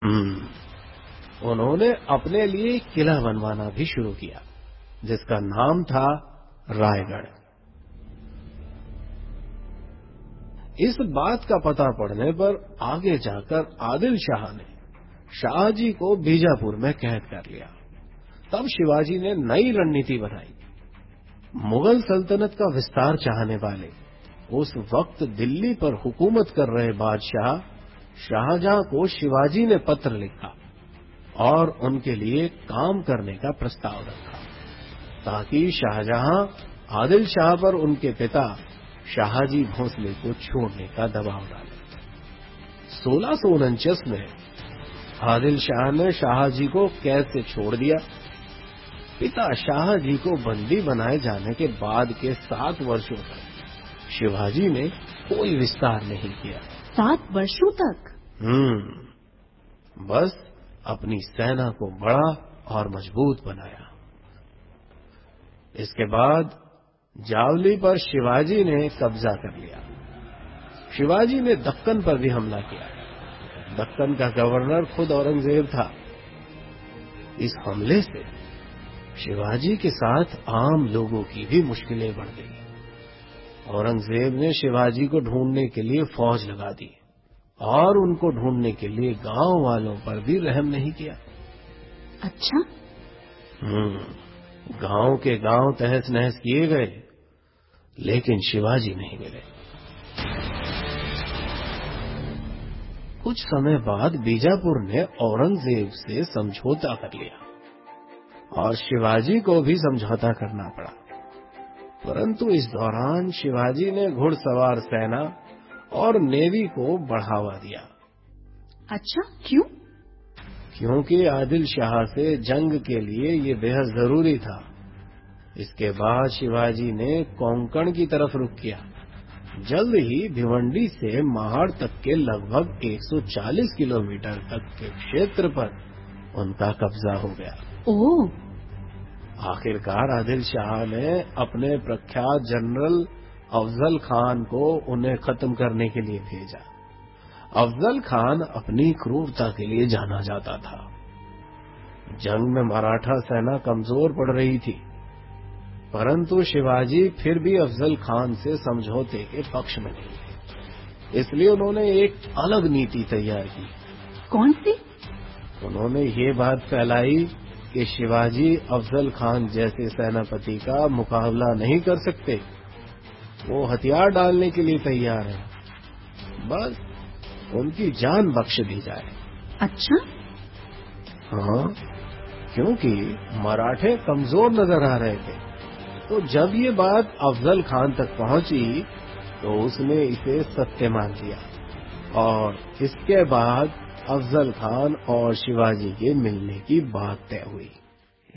उन्होंने अपने लिए एक किला बनवाना भी शुरू किया जिसका नाम था रायगढ़। इस बात का पता पड़ने पर आगे जाकर आदिल शाह ने शाहजी को बीजापुर में कैद कर लिया। तब शिवाजी ने नई रणनीति बनाई। मुगल सल्तनत का विस्तार चाहने वाले उस वक्त दिल्ली पर हुकूमत कर रहे बादशाह शाहजहां को शिवाजी ने पत्र लिखा और उनके लिए काम करने का प्रस्ताव रखा ताकि शाहजहां आदिल शाह पर उनके पिता शाहजी भोंसले को छोड़ने का दबाव डाले। 1649 में आदिल शाह ने शाहजी को कैद से छोड़ दिया। पिता शाहजी को बंदी बनाए जाने के बाद के 7 वर्षों तक शिवाजी ने कोई विस्तार नहीं किया। 7 वर्षों तक? बस अपनी सेना को बड़ा और मजबूत बनाया। इसके बाद जावली पर शिवाजी ने कब्जा कर लिया। शिवाजी ने दक्कन पर भी हमला किया। दक्कन का गवर्नर खुद औरंगजेब था। इस हमले से शिवाजी के साथ आम लोगों की भी मुश्किलें बढ़ गई। औरंगजेब ने शिवाजी को ढूंढने के लिए फौज लगा दी और उनको ढूंढने के लिए गांव वालों पर भी रहम नहीं किया। अच्छा? गांव के गांव तहस नहस किए गए लेकिन शिवाजी नहीं मिले। कुछ समय बाद बीजापुर ने औरंगजेब से समझौता कर लिया और शिवाजी को भी समझौता करना पड़ा। परंतु इस दौरान शिवाजी ने घुड़सवार सेना और नेवी को बढ़ावा दिया। अच्छा, क्यों? क्योंकि आदिल शाह से जंग के लिए ये बेहद जरूरी था। इसके बाद शिवाजी ने कोंकण की तरफ रुख किया। जल्द ही भिवंडी से महाड़ तक के लगभग 140 किलोमीटर तक के क्षेत्र पर उनका कब्जा हो गया। ओह! आखिरकार आदिल शाह ने अपने प्रख्यात जनरल अफजल खान को उन्हें खत्म करने के लिए भेजा। अफजल खान अपनी क्रूरता के लिए जाना जाता था। जंग में मराठा सेना कमजोर पड़ रही थी, परंतु शिवाजी फिर भी अफजल खान से समझौते के पक्ष में नहीं थे। इसलिए उन्होंने एक अलग नीति तैयार की। कौन सी? उन्होंने ये बात फैलाई कि शिवाजी अफजल खान जैसे सेनापति का मुकाबला नहीं कर सकते। वो हथियार डालने के लिए तैयार हैं। बस उनकी जान बख्श दी जाए। अच्छा? हाँ, क्योंकि मराठे कमजोर नजर आ रहे थे। तो जब ये बात अफजल खान तक पहुंची तो उसने इसे सत्य मान लिया और इसके बाद अफजल खान और शिवाजी के मिलने की बात तय हुई।